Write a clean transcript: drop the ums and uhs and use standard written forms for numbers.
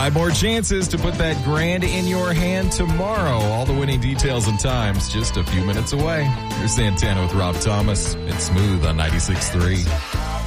5 more chances to put that grand in your hand tomorrow. All the winning details and times just a few minutes away. Here's Santana with Rob Thomas. It's Smooth on 96.3.